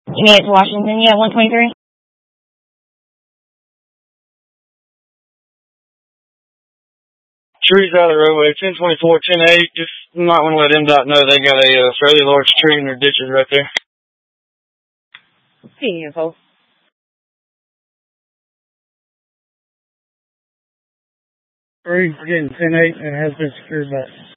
You made it to Washington yet, 123? Trees out of the roadway, 1024, 108. Just you might want to let MDOT know they got a fairly large tree in their ditches right there. Beautiful. We're getting 10-8 and it has been secured back.